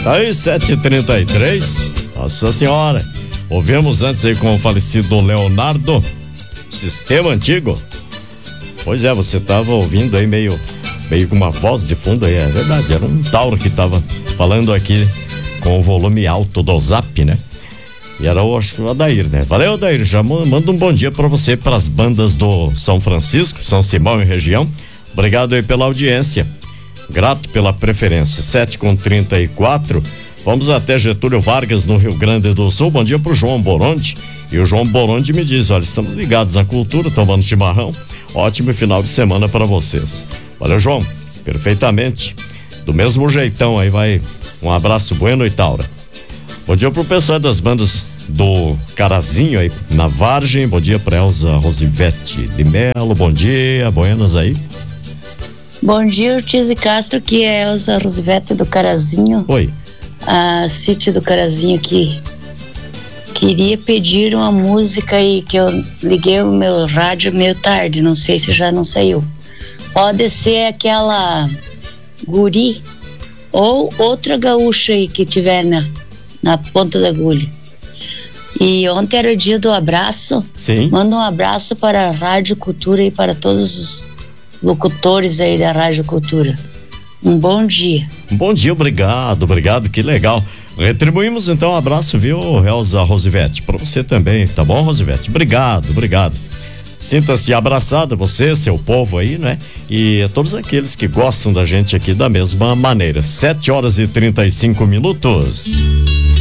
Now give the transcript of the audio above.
Aí, 7h33. Nossa senhora. Ouvimos antes aí com o falecido Leonardo, Sistema Antigo. Pois é, você tava ouvindo aí meio com uma voz de fundo aí, é verdade, era um Tauro que tava falando aqui com o volume alto do Zap, né? E era acho que o Adair, né? Valeu, Adair, já manda um bom dia pra você, pras bandas do São Francisco, São Simão e região. Obrigado aí pela audiência, grato pela preferência. 7h34, vamos até Getúlio Vargas, no Rio Grande do Sul. Bom dia pro João Borondi. E o João Borondi me diz, olha, estamos ligados à cultura, tomando chimarrão. Ótimo final de semana para vocês. Valeu, João, perfeitamente. Do mesmo jeitão aí, vai um abraço bueno e Taura. Bom dia pro pessoal das bandas do Carazinho aí na Vargem. Bom dia pra Elza Rosivete de Melo. Bom dia, buenas aí. Bom dia, Ortiz e Castro, que é Elza Rosivete do Carazinho. Oi. A City do Carazinho aqui. Queria pedir uma música aí, que eu liguei o meu rádio meio tarde, não sei se já não saiu. Pode ser aquela Guri ou outra gaúcha aí que tiver na ponta da agulha. E ontem era o dia do abraço. Sim. Manda um abraço para a Rádio Cultura e para todos os locutores aí da Rádio Cultura. Um bom dia. Um bom dia, obrigado, que legal. Retribuímos então um abraço, viu, Elza Rosivete? Pra você também, tá bom, Rosivete? Obrigado. Sinta-se abraçada, você, seu povo aí, né? E todos aqueles que gostam da gente aqui da mesma maneira. 7h35.